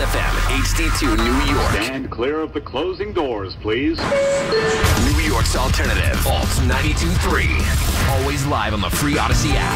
FM, HD2 New York. Stand clear of the closing doors, please. New York's alternative, Alt 92.3. Always live on the free Odyssey app.